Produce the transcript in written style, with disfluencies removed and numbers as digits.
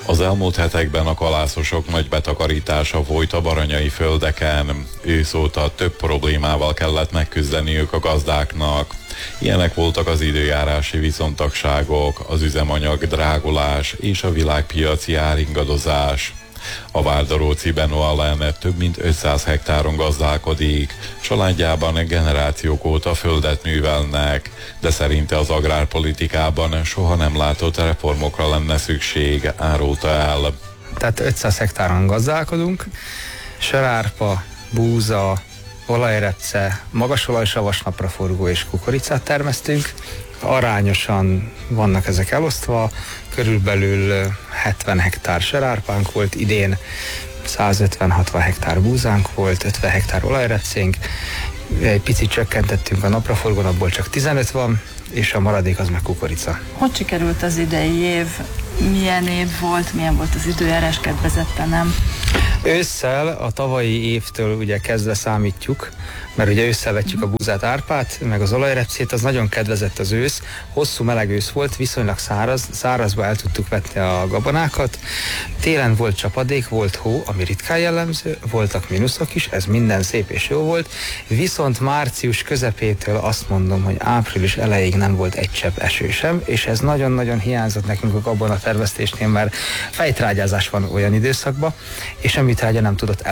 Az elmúlt hetekben a kalászosok nagy betakarítása folyt a baranyai földeken. Ősz óta több problémával kellett megküzdeniük a gazdáknak. Ilyenek voltak az időjárási viszontagságok, az üzemanyag drágulás és a világpiaci áringadozás. A Várdaróci Benó Alain több mint 500 hektáron gazdálkodik, családjában generációk óta földet művelnek, de szerinte az agrárpolitikában soha nem látott reformokra lenne szükség, árulta el. Tehát 500 hektáron gazdálkodunk, sörárpa, búza, olajrepce, magasolajsavas, napraforgó és kukoricát termesztünk. Arányosan vannak ezek elosztva, körülbelül 70 hektár serárpánk volt, idén 150-60 hektár búzánk volt, 50 hektár olajrepcénk, egy picit csökkentettünk a napraforgón, abból csak 15 van, és a maradék az meg kukorica. Hogy sikerült az idei év? Milyen év volt? Milyen volt az időjárás? Kedvezette, nem? Ősszel a tavalyi évtől ugye kezdve számítjuk, mert ugye ősszel vetjük a búzát, árpát, meg az olajrepcét, az nagyon kedvezett az ősz. Hosszú meleg ősz volt, viszonylag szárazba el tudtuk vetni a gabonákat. Télen volt csapadék, volt hó, ami ritkán jellemző, voltak mínuszok is, ez minden szép és jó volt. Viszont március közepétől azt mondom, hogy április elejéig nem volt egy csepp eső sem, és ez nagyon-nagyon hiányzott nekünk a gabonatermesztésnél, mert fejtrágyázás van olyan időszakban, és a műtrágya nem tudott